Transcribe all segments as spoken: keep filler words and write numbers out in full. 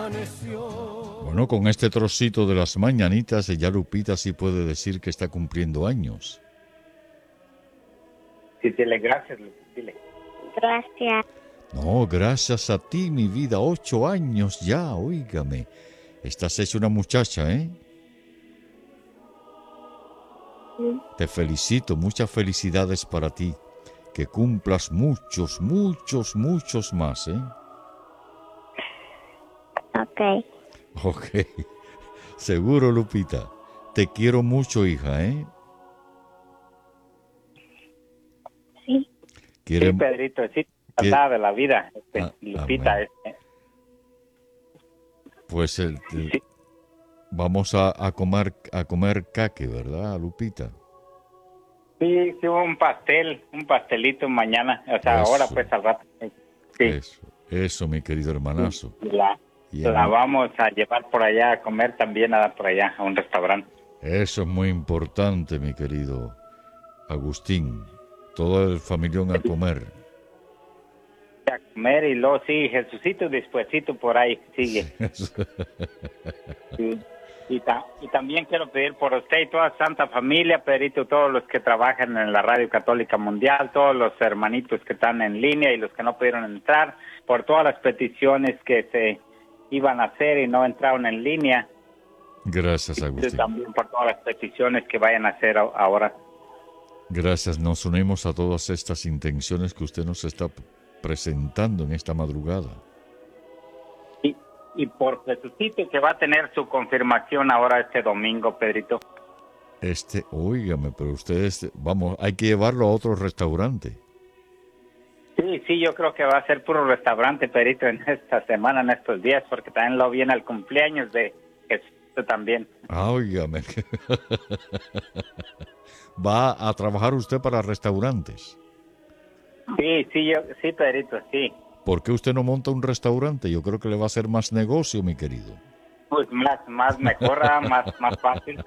Bueno, con este trocito de las mañanitas, ya Lupita sí puede decir que está cumpliendo años. Sí, dile gracias, dile. Gracias. No, gracias a ti, mi vida, ocho años ya, óigame. Estás hecha una muchacha, ¿eh? Sí. Te felicito, muchas felicidades para ti. Que cumplas muchos, muchos, muchos más, ¿eh? Ok. Ok. Seguro, Lupita. Te quiero mucho, hija, ¿eh? Sí. ¿Quiere... Sí, Pedrito, sí, ¿Qué? de la vida, este, Ah, Lupita. amén. Este. Pues el, el- Sí. vamos a, a comer a comer caque, ¿verdad, Lupita? Sí, sí, un pastel, un pastelito mañana, o sea, Eso. ahora pues al rato. Sí, Eso, eso, mi querido hermanazo. la, Y en- la vamos a llevar por allá a comer también, a, por allá, a un restaurante. Eso es muy importante, mi querido Agustín. Todo el familión a comer. A comer y luego sí, Jesucito despuesito por ahí sigue. Sí. Y, ta- y también quiero pedir por usted y toda Santa Familia, Pedrito, todos los que trabajan en la Radio Católica Mundial, todos los hermanitos que están en línea y los que no pudieron entrar, por todas las peticiones que se iban a hacer y no entraron en línea, Gracias, y Agustín. también por todas las peticiones que vayan a hacer a- ahora. Gracias. Nos unimos a todas estas intenciones que usted nos está p- presentando en esta madrugada. Y, y por Jesucito, que va a tener su confirmación ahora este domingo, Pedrito. Este, óigame, pero ustedes, vamos, hay que llevarlo a otro restaurante. Sí, sí, yo creo que va a ser puro restaurante, Pedrito, en esta semana, en estos días, porque también lo viene el cumpleaños de Jesucito también. Ah, óigame. Va a trabajar usted para restaurantes. Sí, sí, yo, sí, Pedrito, sí. ¿Por qué usted no monta un restaurante? Yo creo que le va a hacer más negocio, mi querido. Pues más, más mejora, más, más fácil.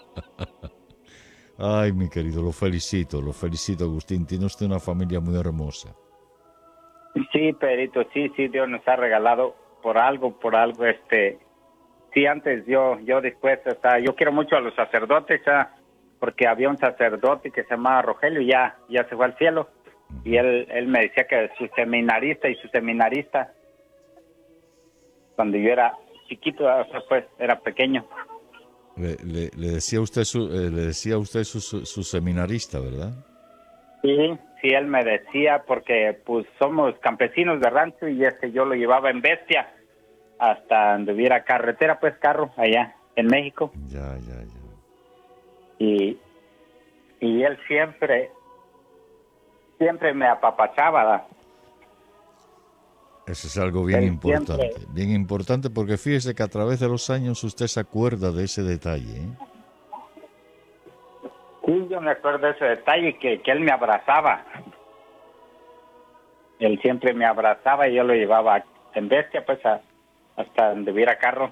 Ay, mi querido, lo felicito, lo felicito, Agustín. Tiene usted una familia muy hermosa. Sí, Pedrito, sí, sí, Dios nos ha regalado por algo, por algo, este, sí, antes yo, yo después, o sea, yo quiero mucho a los sacerdotes, ah, porque había un sacerdote que se llamaba Rogelio, ya, ya se fue al cielo, y él, él me decía que su seminarista y su seminarista, cuando yo era chiquito, o sea, pues, era pequeño. Le, le- le decía usted su, eh, le decía usted su, su, su seminarista, ¿verdad? Sí, sí, él me decía, porque pues somos campesinos de rancho y este yo lo llevaba en bestia hasta donde hubiera carretera, pues carro, allá en México. Ya, ya, ya. Y, y él siempre, siempre me apapachaba. ¿verdad? Eso es algo bien Él importante. siempre- Bien importante porque fíjese que a través de los años usted se acuerda de ese detalle, ¿eh? Sí, yo me acuerdo de ese detalle, que, que él me abrazaba. Él siempre me abrazaba y yo lo llevaba en bestia, pues a- hasta donde hubiera carro.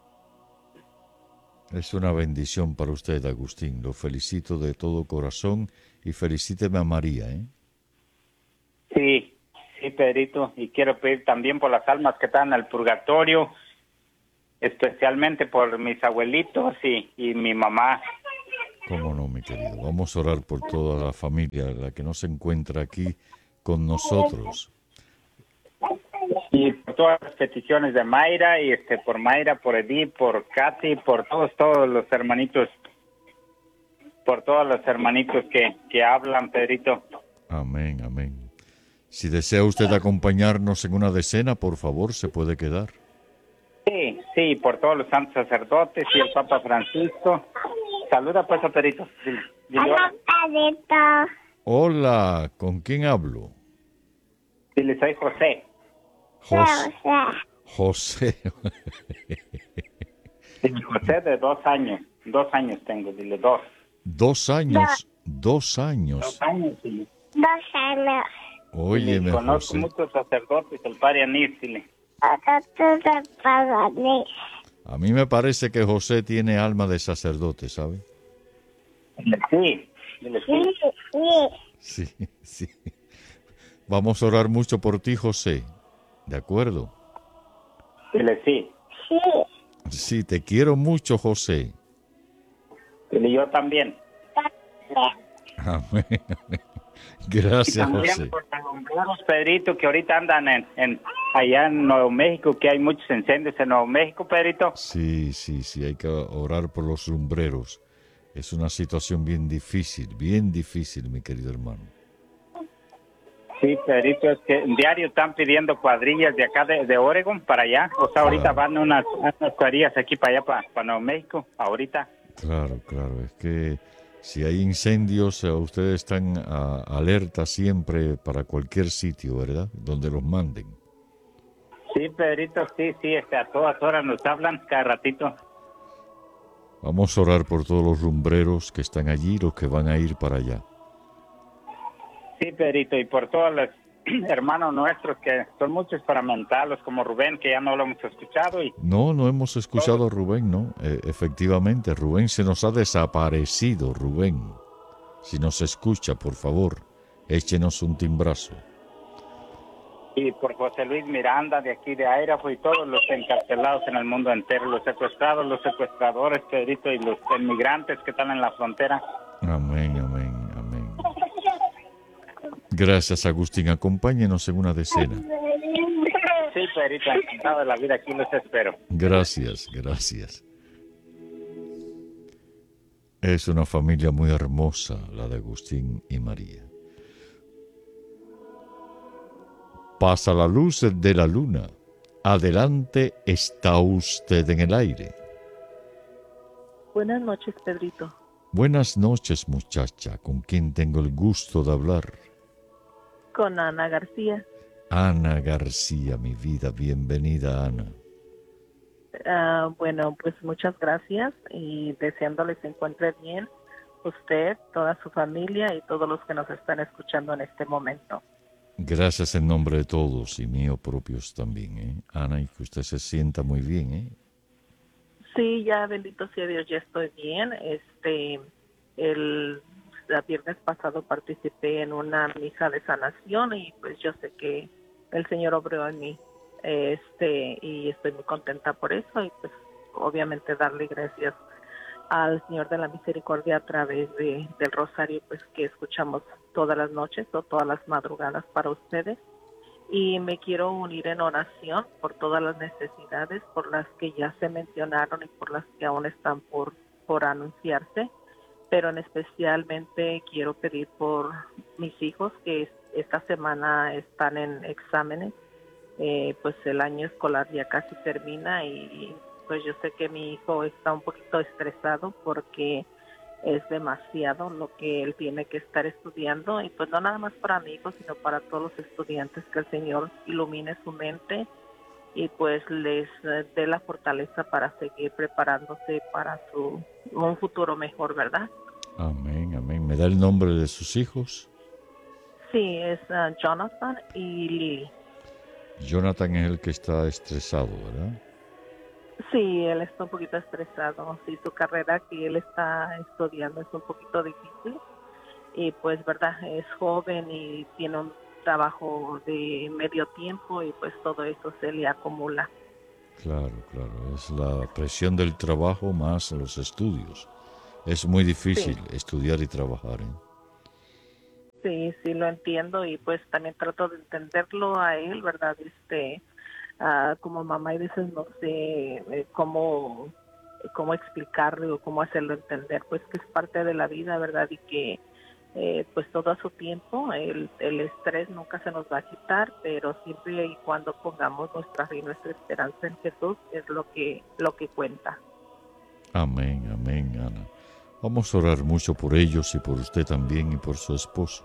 Es una bendición para usted, Agustín. Lo felicito de todo corazón y felicíteme a María, ¿eh? Sí, sí, Pedrito, y quiero pedir también por las almas que están en el purgatorio, especialmente por mis abuelitos y, y mi mamá. Cómo no, mi querido. Vamos a orar por toda la familia, la que no se encuentra aquí con nosotros. Y por todas las peticiones de Mayra, y este por Mayra, por Edith, por Katy, por todos, todos los hermanitos, por todos los hermanitos que, que hablan, Pedrito. Amén, amén. Si desea usted acompañarnos en una decena, por favor, se puede quedar. Sí, sí, por todos los santos sacerdotes y el Papa Francisco. Saluda pues a Pedrito. Dile, dile, Hola, Pedrito. Hola, ¿con quién hablo? dile, soy José. Jos- José. José. Dile, José de dos años. Dos años tengo, dile, dos. Dos años, dos años. Dos años, dile. Dos años. Óyeme, Dile, conozco José. muchos sacerdotes, el padre Anís, dile. Nosotros de Paganí. A mí me parece que José tiene alma de sacerdote, ¿sabe? Dile, sí, dile, Sí, sí. sí. Sí, sí. Vamos a orar mucho por ti, José. ¿De acuerdo? Dile, sí. Sí. Sí, te quiero mucho, José. Y yo también. Amén. Y Gracias, también José. por los lumbreros, Pedrito, que ahorita andan en, en allá en Nuevo México, que hay muchos incendios en Nuevo México, Pedrito. Sí, sí, sí, hay que orar por los lumbreros. Es una situación bien difícil, bien difícil, mi querido hermano. Sí, Pedrito, es que diario están pidiendo cuadrillas de acá de, de Oregon para allá. O sea, ahorita Claro. van unas, unas cuadrillas aquí para allá, para, para Nuevo México, ahorita. Claro, claro, es que si hay incendios, eh, ustedes están a- alerta siempre para cualquier sitio, ¿verdad? Donde los manden. Sí, Pedrito, sí, sí, este, a todas horas nos hablan cada ratito. Vamos a orar por todos los lumbreros que están allí, los que van a ir para allá. Sí, Pedrito, y por todos los hermanos nuestros que son muchos paramentalos, como Rubén, que ya no lo hemos escuchado, y No, no hemos escuchado a Rubén, ¿no? Eh, efectivamente, Rubén se nos ha desaparecido, Rubén. Si nos escucha, por favor, échenos un timbrazo. y por José Luis Miranda, de aquí de Idaho, y todos los encarcelados en el mundo entero, los secuestrados, los secuestradores, Pedrito, y los inmigrantes que están en la frontera. Amén, amén, amén. Gracias, Agustín. Acompáñenos en una decena. Sí, Pedrito, encantado de la vida, aquí los espero. Gracias, gracias. Es una familia muy hermosa, la de Agustín y María. Pasa la luz de la luna. Adelante, está usted en el aire. Buenas noches, Pedrito. Buenas noches, muchacha. ¿Con quién tengo el gusto de hablar? Con Ana García. Ana García, mi vida. Bienvenida, Ana. Ah, bueno, pues muchas gracias y deseándoles se encuentre bien usted, toda su familia y todos los que nos están escuchando en este momento. Gracias en nombre de todos y mío propios también, ¿eh? Ana, y que usted se sienta muy bien, ¿eh? Sí, ya bendito sea Dios, ya estoy bien. Este, el, el viernes pasado participé en una misa de sanación y pues yo sé que el Señor obró en mí, este, y estoy muy contenta por eso y pues obviamente darle gracias al Señor de la Misericordia a través de, del rosario pues que escuchamos todas las noches o todas las madrugadas para ustedes. Y me quiero unir en oración por todas las necesidades, por las que ya se mencionaron y por las que aún están por, por anunciarse, pero en especialmente quiero pedir por mis hijos que esta semana están en exámenes, eh, pues el año escolar ya casi termina y pues yo sé que mi hijo está un poquito estresado porque es demasiado lo que él tiene que estar estudiando y pues no nada más para mi hijo, sino para todos los estudiantes, que el Señor ilumine su mente y pues les eh, dé la fortaleza para seguir preparándose para su un futuro mejor, ¿verdad? Amén, amén. ¿Me da el nombre de sus hijos? Sí, es uh, Jonathan y Lily. Jonathan es el que está estresado, ¿verdad? Sí, él está un poquito estresado. Sí, su carrera que él está estudiando es un poquito difícil y pues, verdad, es joven y tiene un trabajo de medio tiempo y pues todo eso se le acumula. Claro, claro. Es la presión del trabajo más los estudios. Es muy difícil Sí. estudiar y trabajar, ¿eh? Sí, sí, lo entiendo y pues también trato de entenderlo a él, ¿verdad? Este, ah, como mamá y veces no sé eh, cómo, cómo explicarle o cómo hacerlo entender, pues que es parte de la vida, ¿verdad? Y que eh, pues todo a su tiempo, el, el estrés nunca se nos va a quitar, pero siempre y cuando pongamos nuestra fe y nuestra esperanza en Jesús es lo que, lo que cuenta. Amén, amén, Ana. Vamos a orar mucho por ellos y por usted también y por su esposo.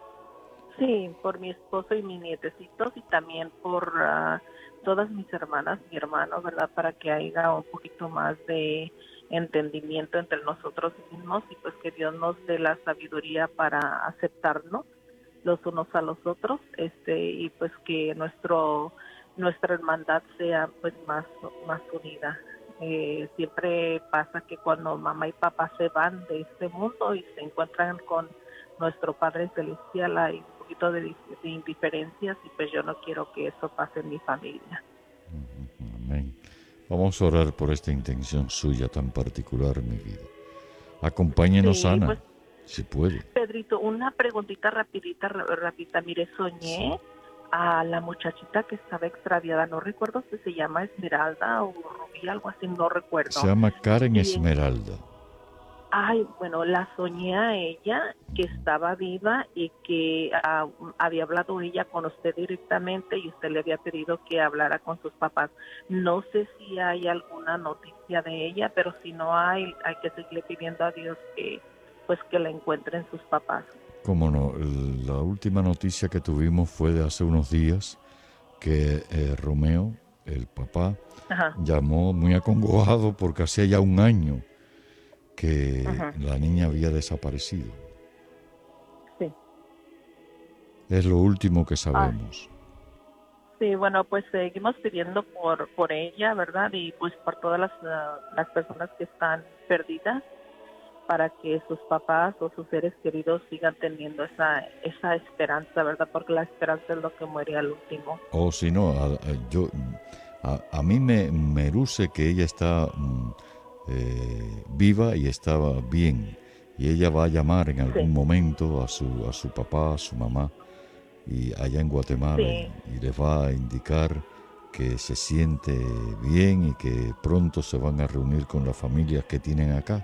Sí, por mi esposo y mis nietecitos y también por uh, todas mis hermanas, mi hermano, ¿verdad? Para que haya un poquito más de entendimiento entre nosotros mismos y pues que Dios nos dé la sabiduría para aceptarnos los unos a los otros, este y pues que nuestro nuestra hermandad sea pues más más unida. Eh, siempre pasa que cuando mamá y papá se van de este mundo y se encuentran con nuestro Padre Celestial hay un poquito de, de indiferencias y pues yo no quiero que eso pase en mi familia. Amén. Vamos a orar por esta intención suya tan particular, mi vida. Acompáñenos, Sí, Ana, pues, si puede. Pedrito, una preguntita rapidita, ra- rapidita. Mire, soñé Sí. a la muchachita que estaba extraviada. No recuerdo si se llama Esmeralda o Rubí, algo así, no recuerdo. Se llama Karen Y- Esmeralda. Ay, bueno, la soñé a ella que estaba viva y que ah, había hablado ella con usted directamente y usted le había pedido que hablara con sus papás. No sé si hay alguna noticia de ella, pero si no hay, hay que seguirle pidiendo a Dios que pues que la encuentren sus papás. Cómo no, el- la última noticia que tuvimos fue de hace unos días que eh, Romeo, el papá, Ajá. llamó muy acongojado porque hacía ya un año que Ajá. la niña había desaparecido. Sí. Es lo último que sabemos. Sí, bueno, pues seguimos pidiendo por por ella, ¿verdad? Y pues por todas las, ah, las personas que están perdidas, para que sus papás o sus seres queridos sigan teniendo esa esa esperanza, ¿verdad? Porque la esperanza es lo que muere al último. O si no, a, a- yo, a, a mí me, me luce que ella está mm, eh, viva y estaba bien. Y ella va a llamar en algún Sí. momento a su, a su papá, a su mamá, y allá en Guatemala, Sí. y, y les va a indicar que se siente bien y que pronto se van a reunir con las familias que tienen acá.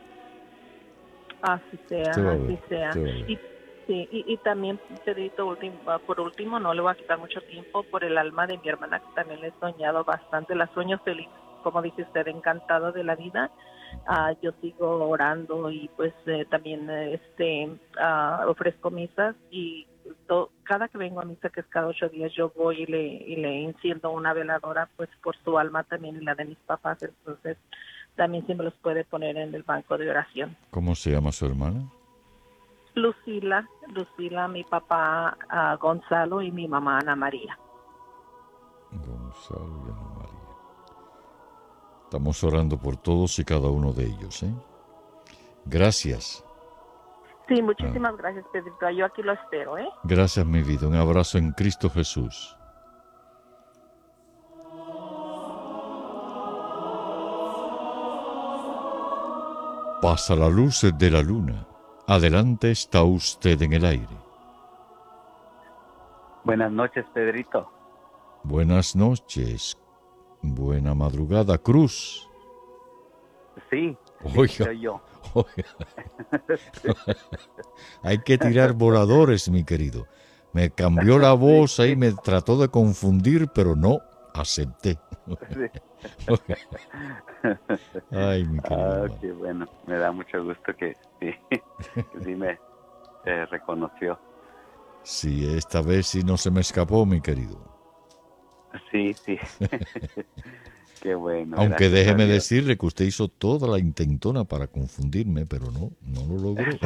Así sea, Usted va a así ver, sea. usted va a ver. Y, sí, y, y también, Pedrito, último, por último, no le voy a quitar mucho tiempo, por el alma de mi hermana, que también le he soñado bastante, la sueño feliz, como dice usted, encantado de la vida. Ah, yo sigo orando y pues eh, también eh, este ah, ofrezco misas y to- cada que vengo a misa, que es cada ocho días, yo voy y le, y le enciendo una veladora pues por su alma también y la de mis papás. Entonces también se me los puede poner en el banco de oración. ¿Cómo se llama su hermana? Lucila, Lucila, mi papá ah, Gonzalo y mi mamá Ana María. Gonzalo y Ana María. Estamos orando por todos y cada uno de ellos, ¿eh? Gracias. Sí, muchísimas gracias, Pedrito. Yo aquí lo espero, ¿eh? Gracias, mi vida. Un abrazo en Cristo Jesús. Pasa la luz de la luna. Adelante está usted en el aire. Buenas noches, Pedrito. Buenas noches. Buena madrugada, Cruz. Sí, sí, Oiga, soy yo. oiga. Hay que tirar voladores, mi querido. Me cambió la voz ahí, me trató de confundir, pero no, acepté. Sí. Ay, mi querido. Ah, qué bueno. Me da mucho gusto que sí, que sí me eh, reconoció. Sí, esta vez sí no se me escapó, mi querido. Sí, sí. Qué bueno. Aunque gracias a déjeme Dios. decirle que usted hizo toda la intentona para confundirme, pero no, no lo logró.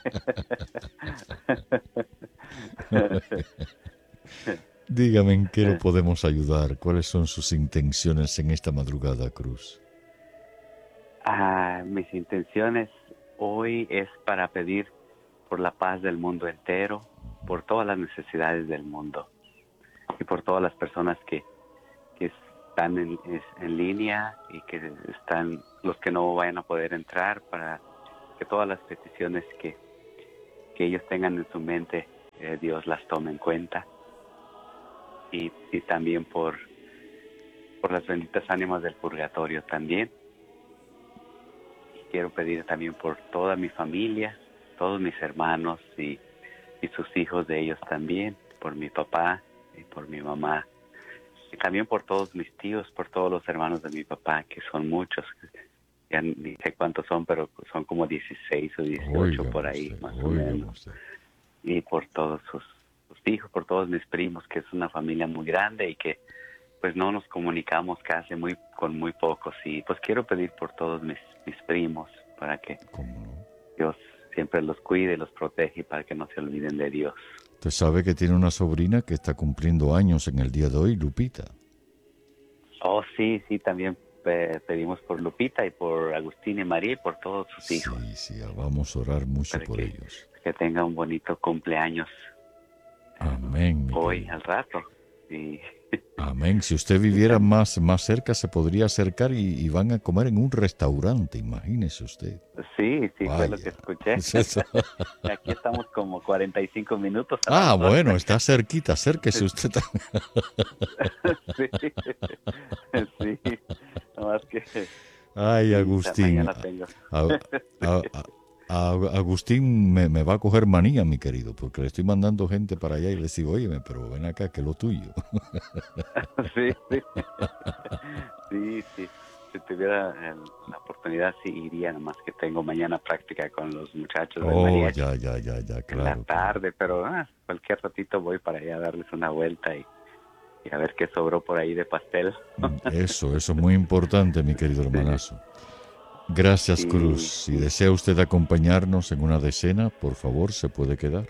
Dígame en qué lo podemos ayudar. ¿Cuáles son sus intenciones en esta madrugada, Cruz? Ah, mis intenciones hoy es para pedir por la paz del mundo entero, por todas las necesidades del mundo y por todas las personas que, que están en, es- en línea y que están, los que no vayan a poder entrar, para que todas las peticiones que, que ellos tengan en su mente, eh, Dios las tome en cuenta. Y, y también por, por las benditas ánimas del purgatorio también. Quiero pedir también por toda mi familia, todos mis hermanos y, y sus hijos de ellos también, por mi papá y por mi mamá. Y también por todos mis tíos, por todos los hermanos de mi papá, que son muchos. Ya ni sé cuántos son, pero son como dieciséis o dieciocho Óigame por ahí, usted, más o óigame menos. usted. Y por todos sus, sus hijos, por todos mis primos, que es una familia muy grande y que pues no nos comunicamos casi muy con muy pocos. Y pues quiero pedir por todos mis, mis primos para que ¿Cómo no? Dios siempre los cuide, los protege, para que no se olviden de Dios. Usted sabe que tiene una sobrina que está cumpliendo años en el día de hoy, Lupita. Oh, sí, sí, también pe- pedimos por Lupita y por Agustín y María y por todos sus hijos. Sí, sí, vamos a orar mucho Para por que- ellos. Que tengan un bonito cumpleaños Amén, mi hoy, querido. al rato. Y, Amén. Si usted viviera más, más cerca, se podría acercar y, y van a comer en un restaurante, imagínese usted. Sí, sí, Vaya. fue lo que escuché. Es eso. Aquí estamos como cuarenta y cinco minutos. a Ah, la norte. bueno, está cerquita, acérquese usted también. Sí, sí, nomás que... Ay, sí, Agustín. mañana tengo. A- a- a- a- Agustín me, me va a coger manía, mi querido, porque le estoy mandando gente para allá y le digo, óyeme, pero ven acá, que es lo tuyo. Sí, sí. Sí, sí. Si tuviera eh, la oportunidad, sí iría, nomás que tengo mañana práctica con los muchachos del Oh, mariachi ya, ya, ya, ya, en la claro. tarde, pero ah, cualquier ratito voy para allá a darles una vuelta y, y a ver qué sobró por ahí de pastel. Eso, eso es muy importante, mi querido hermanazo. Gracias, Sí, Cruz. Si sí. desea usted acompañarnos en una decena, por favor, se puede quedar.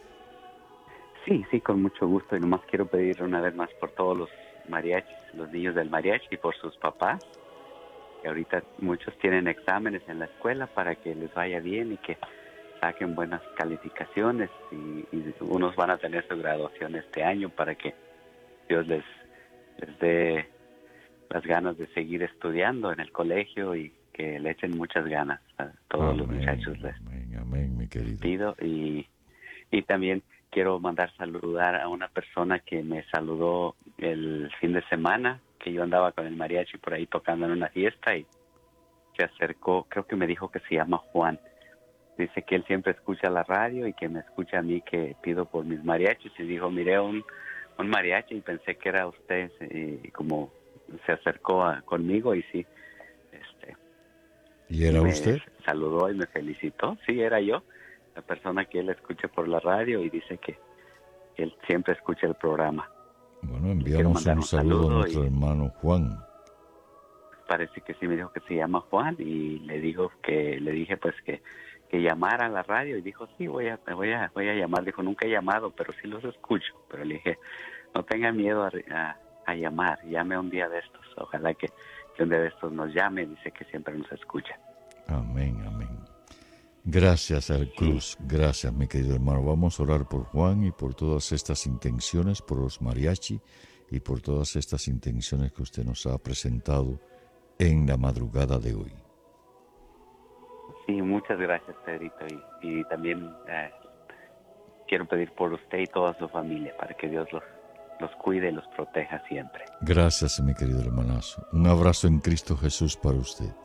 Sí, sí, con mucho gusto. Y nomás quiero pedir una vez más por todos los mariachis, los niños del mariachi y por sus papás, que ahorita muchos tienen exámenes en la escuela para que les vaya bien y que saquen buenas calificaciones y, y unos van a tener su graduación este año para que Dios les, les dé las ganas de seguir estudiando en el colegio y que le echen muchas ganas a todos los Amén, muchachos. Les amén, amén, mi querido. pido y, y también quiero mandar saludar a una persona que me saludó el fin de semana, que yo andaba con el mariachi por ahí tocando en una fiesta y se acercó, creo que me dijo que se llama Juan. Dice que él siempre escucha la radio y que me escucha a mí que pido por mis mariachis y dijo, miré un, un mariachi y pensé que era usted y como se acercó a, conmigo y sí, este, ¿Y era me usted? saludó y me felicitó. Sí, era yo, la persona que él escucha por la radio y dice que él siempre escucha el programa. Bueno, quiero enviamos mandar un un saludo a saludo nuestro y- hermano Juan. Parece que sí me dijo que se llama Juan y le digo que le dije pues que, que llamara a la radio y dijo sí voy a voy a voy a llamar. Dijo nunca he llamado pero sí los escucho. Pero le dije no tenga miedo a, a, a llamar, llame un día de estos. Ojalá que, que un día de estos nos llame. Dice que siempre nos escucha. Amén, amén. Gracias al Cruz, gracias mi querido hermano. Vamos a orar por Juan y por todas estas intenciones, por los mariachi y por todas estas intenciones que usted nos ha presentado en la madrugada de hoy. Sí, muchas gracias, Pedrito. Y, y también eh, quiero pedir por usted y toda su familia para que Dios los, los cuide y los proteja siempre. Gracias mi querido hermanazo. Un abrazo en Cristo Jesús para usted.